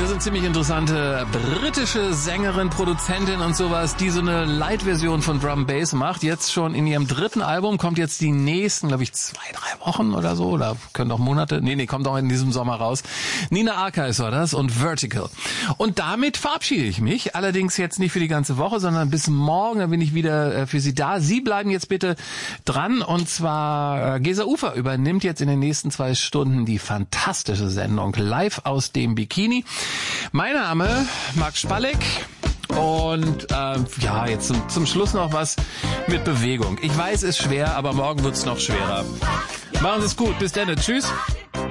Das ist eine ziemlich interessante britische Sängerin, Produzentin und sowas, die so eine Light-Version von Drum Bass macht. Jetzt schon in ihrem 3. Album, kommt jetzt die nächsten, glaube ich, 2-3 Wochen oder so, oder können auch Monate, nee, kommt auch in diesem Sommer raus. Nina Archives war das und Vertical. Und damit verabschiede ich mich, allerdings jetzt nicht für die ganze Woche, sondern bis morgen, dann bin ich wieder für Sie da. Sie bleiben jetzt bitte dran, und zwar Gesa Ufer übernimmt jetzt in den nächsten 2 Stunden die fantastische Sendung Live aus dem Bikini. Mein Name, Marc Spalleck, und jetzt zum Schluss noch was mit Bewegung. Ich weiß, es ist schwer, aber morgen wird's noch schwerer. Machen Sie es gut, bis dann, tschüss.